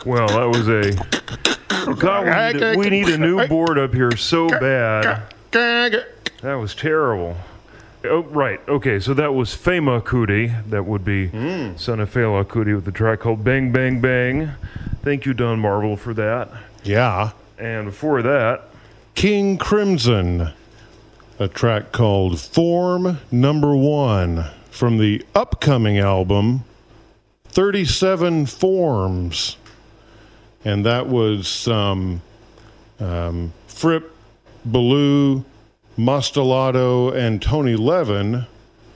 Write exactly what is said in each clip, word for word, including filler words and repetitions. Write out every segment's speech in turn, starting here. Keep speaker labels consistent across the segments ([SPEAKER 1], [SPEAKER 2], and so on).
[SPEAKER 1] Well, that was a... God, we, need, we need a new board up here so bad. That was terrible. Oh, right. Okay, so that was Fela Kuti. That would be mm. son of Fela Kuti with a track called Bang Bang Bang. Thank you, Don Marvel, for that.
[SPEAKER 2] Yeah.
[SPEAKER 1] And before that...
[SPEAKER 2] King Crimson, a track called Form Number One from the upcoming album thirty-seven Forms. And that was um, um, Fripp, Ballou, Mostolato, and Tony Levin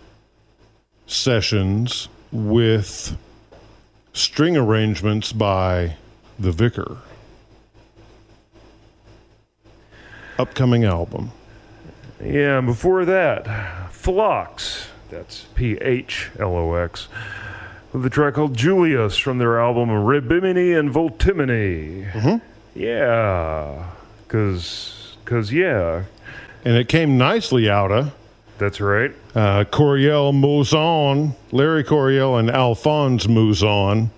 [SPEAKER 2] sessions with string arrangements by The Vicar. Upcoming album.
[SPEAKER 1] Yeah, and before that, Phlox, that's P H L O X, with a track called Julius from their album Rebimini and Voltimini.
[SPEAKER 2] Mm-hmm.
[SPEAKER 1] Yeah, because, cause, yeah.
[SPEAKER 2] And it came nicely out of.
[SPEAKER 1] That's right.
[SPEAKER 2] Uh, Coryell Mouzon, Larry Coryell and Alphonse Mouzon,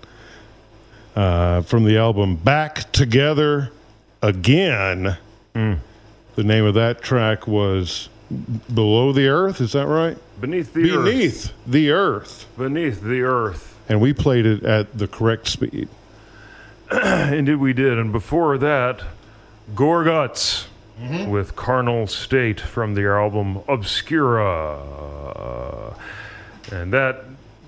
[SPEAKER 2] uh, from the album Back Together Again.
[SPEAKER 1] Mm.
[SPEAKER 2] The name of that track was Below the Earth, is that right?
[SPEAKER 1] Beneath the
[SPEAKER 2] Beneath
[SPEAKER 1] Earth.
[SPEAKER 2] Beneath the Earth.
[SPEAKER 1] Beneath the Earth.
[SPEAKER 2] And we played it at the correct speed.
[SPEAKER 1] Indeed we did. And before that, Gorguts
[SPEAKER 2] mm-hmm.
[SPEAKER 1] with Carnal State from the album Obscura. And that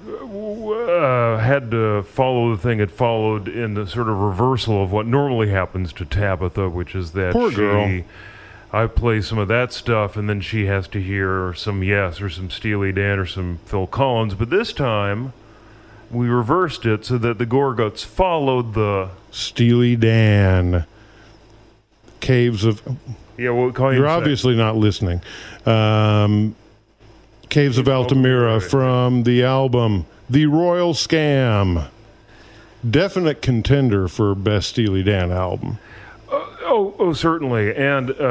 [SPEAKER 1] uh, had to follow the thing it followed in the sort of reversal of what normally happens to Tabitha, which is that
[SPEAKER 2] Poor
[SPEAKER 1] she...
[SPEAKER 2] girl.
[SPEAKER 1] I play some of that stuff, and then she has to hear some Yes or some Steely Dan or some Phil Collins. But this time, we reversed it so that the Gorguts followed the...
[SPEAKER 2] Steely Dan. Caves of...
[SPEAKER 1] Yeah, what kind
[SPEAKER 2] You're
[SPEAKER 1] you
[SPEAKER 2] obviously not listening. Um, Caves of Altamira from the album The Royal Scam. Definite contender for Best Steely Dan album.
[SPEAKER 1] Oh, oh, certainly, and uh,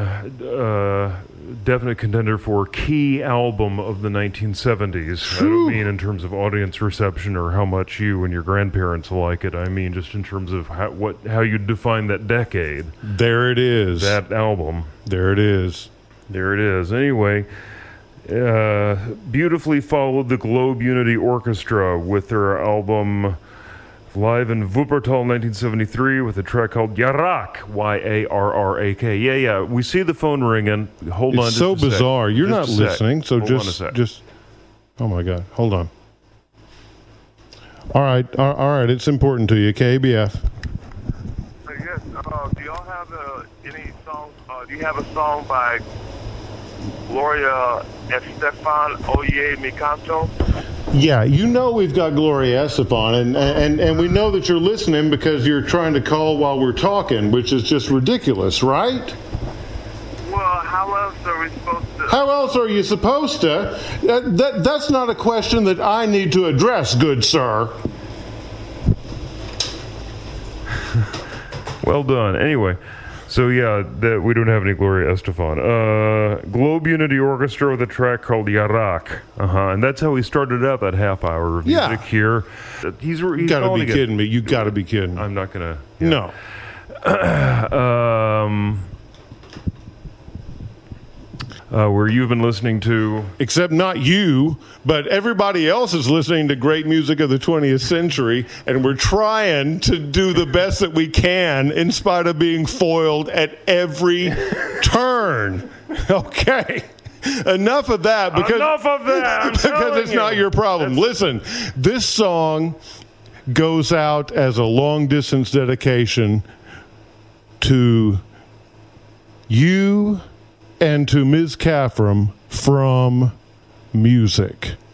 [SPEAKER 1] uh, definite contender for key album of the nineteen seventies. I don't mean in terms of audience reception or how much you and your grandparents like it. I mean just in terms of how, what how you define that decade.
[SPEAKER 2] There it is.
[SPEAKER 1] That album.
[SPEAKER 2] There it is.
[SPEAKER 1] There it is. Anyway, uh, beautifully followed the Globe Unity Orchestra with their album... Live in Wuppertal, nineteen seventy-three, with a track called Yarak, Y A R R A K. Yeah, yeah. We see the phone ringing. Hold
[SPEAKER 2] it's
[SPEAKER 1] on. It's
[SPEAKER 2] so bizarre.
[SPEAKER 1] Sec.
[SPEAKER 2] You're
[SPEAKER 1] just
[SPEAKER 2] not listening, so
[SPEAKER 1] Hold
[SPEAKER 2] just, just. Oh my God! Hold on. All right, all, all right. It's important to you, K B F.
[SPEAKER 3] Uh, yes. Uh, do y'all have uh, any songs? Uh, do you have a song by Gloria Estefan Oye Mi Canto?
[SPEAKER 2] Yeah, you know we've got Gloria Estefan, and, and, and we know that you're listening because you're trying to call while we're talking, which is just ridiculous, right?
[SPEAKER 3] Well, how else are we supposed to...
[SPEAKER 2] How else are you supposed to? That, that, that's not a question that I need to address, good sir.
[SPEAKER 1] Well done. Anyway, so yeah, that we don't have any Gloria Estefan. Uh, Globe Unity Orchestra with a track called Yarak. Uh-huh. And that's how we started out that half hour of music
[SPEAKER 2] yeah.
[SPEAKER 1] here. He's, he's
[SPEAKER 2] you gotta be kidding me. You gotta be kidding.
[SPEAKER 1] I'm not gonna...
[SPEAKER 2] Yeah.
[SPEAKER 1] No. um... Uh, where you've been listening to...
[SPEAKER 2] Except not you, but everybody else is listening to great music of the twentieth century, and we're trying to do the best that we can in spite of being foiled at every turn. Okay. Enough of that. Because,
[SPEAKER 1] Enough of that! I'm
[SPEAKER 2] because it's
[SPEAKER 1] you.
[SPEAKER 2] not your problem.
[SPEAKER 1] That's...
[SPEAKER 2] Listen, this song goes out as a long-distance dedication to you and to Miz Caffram from music.